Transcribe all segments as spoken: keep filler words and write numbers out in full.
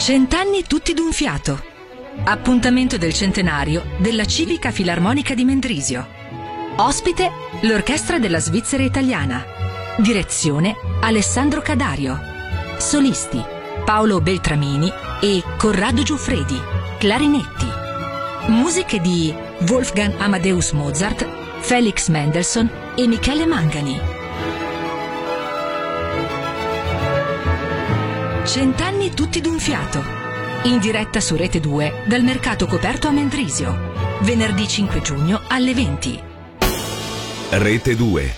Cent'anni tutti d'un fiato. Appuntamento del centenario della Civica Filarmonica di Mendrisio. Ospite l'Orchestra della Svizzera Italiana. Direzione Alessandro Cadario. Solisti Paolo Beltramini e Corrado Giuffredi, clarinetti. Musiche di Wolfgang Amadeus Mozart, Felix Mendelssohn e Michele Mangani. Cent'anni tutti d'un fiato. In diretta su Rete due dal Mercato Coperto a Mendrisio. Venerdì cinque giugno alle venti. Rete due.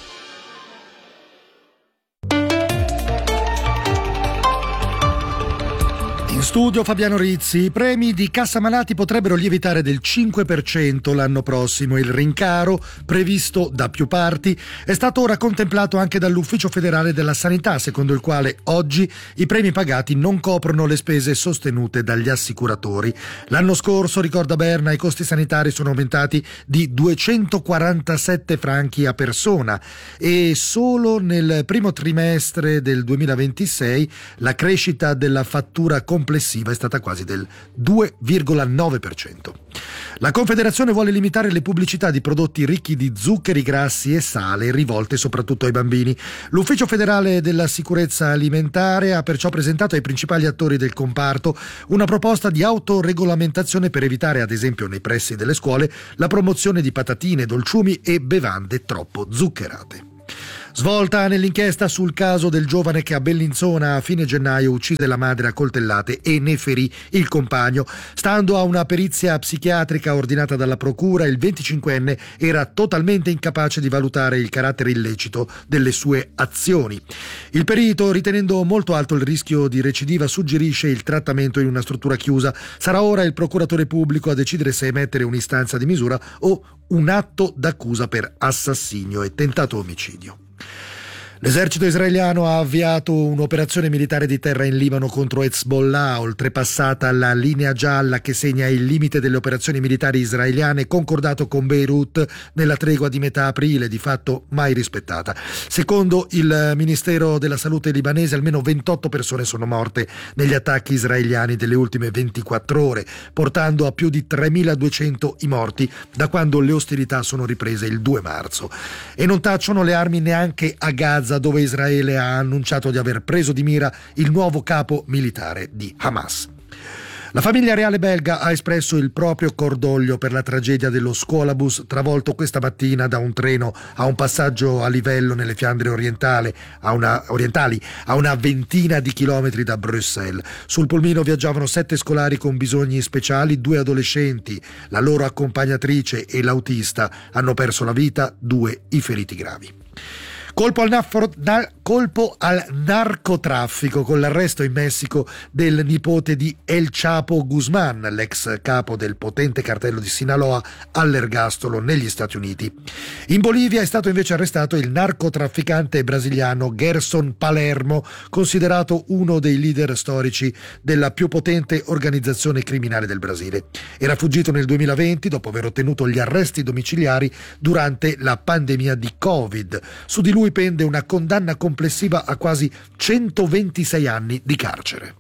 In studio Fabiano Rizzi. I premi di Cassa Malati potrebbero lievitare del cinque per cento l'anno prossimo. Il rincaro, previsto da più parti, è stato ora contemplato anche dall'Ufficio Federale della Sanità, secondo il quale oggi i premi pagati non coprono le spese sostenute dagli assicuratori. L'anno scorso, ricorda Berna, i costi sanitari sono aumentati di duecentoquarantasette franchi a persona e solo nel primo trimestre del duemilaventisei la crescita della fattura complessiva è stata quasi del due virgola nove per cento. La Confederazione vuole limitare le pubblicità di prodotti ricchi di zuccheri, grassi e sale rivolte soprattutto ai bambini. L'Ufficio Federale della Sicurezza Alimentare ha perciò presentato ai principali attori del comparto una proposta di autoregolamentazione per evitare, ad esempio nei pressi delle scuole, la promozione di patatine, dolciumi e bevande troppo zuccherate. Svolta nell'inchiesta sul caso del giovane che a Bellinzona a fine gennaio uccise la madre a coltellate e ne ferì il compagno. Stando a una perizia psichiatrica ordinata dalla procura, il venticinquenne era totalmente incapace di valutare il carattere illecito delle sue azioni. Il perito, ritenendo molto alto il rischio di recidiva, suggerisce il trattamento in una struttura chiusa. Sarà ora il procuratore pubblico a decidere se emettere un'istanza di misura o un atto d'accusa per assassinio e tentato omicidio. L'esercito israeliano ha avviato un'operazione militare di terra in Libano contro Hezbollah, oltrepassata la linea gialla che segna il limite delle operazioni militari israeliane concordato con Beirut nella tregua di metà aprile, di fatto mai rispettata. Secondo il Ministero della Salute libanese, almeno ventotto persone sono morte negli attacchi israeliani delle ultime ventiquattro ore, portando a più di tremiladuecento i morti da quando le ostilità sono riprese il due marzo. E non tacciono le armi neanche a Gaza, dove Israele ha annunciato di aver preso di mira il nuovo capo militare di Hamas. La famiglia reale belga ha espresso il proprio cordoglio per la tragedia dello scuolabus travolto questa mattina da un treno a un passaggio a livello nelle Fiandre orientali, a una, orientali, a una ventina di chilometri da Bruxelles. Sul pulmino viaggiavano sette scolari con bisogni speciali, due adolescenti, la loro accompagnatrice e l'autista hanno perso la vita, due i feriti gravi. Colpo al, nafro, da, colpo al narcotraffico con l'arresto in Messico del nipote di El Chapo Guzman, l'ex capo del potente cartello di Sinaloa, all'ergastolo negli Stati Uniti. In Bolivia è stato invece arrestato il narcotrafficante brasiliano Gerson Palermo, considerato uno dei leader storici della più potente organizzazione criminale del Brasile. Era fuggito nel duemilaventi dopo aver ottenuto gli arresti domiciliari durante la pandemia di Covid. Su di lui pende una condanna complessiva a quasi centoventisei anni di carcere.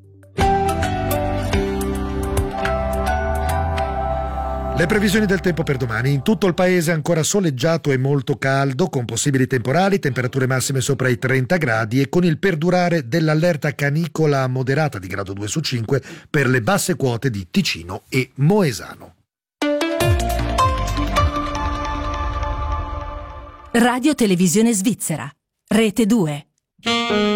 Le previsioni del tempo per domani: in tutto il paese ancora soleggiato e molto caldo, con possibili temporali, temperature massime sopra i trenta gradi e con il perdurare dell'allerta canicola moderata di grado due su cinque per le basse quote di Ticino e Moesano. Radio Televisione Svizzera, Rete due.